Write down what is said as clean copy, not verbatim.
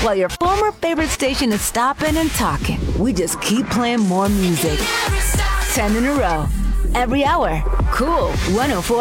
While your former favorite station is stopping and talking, we just keep playing more music. 10 in a row. Every hour. Cool 104.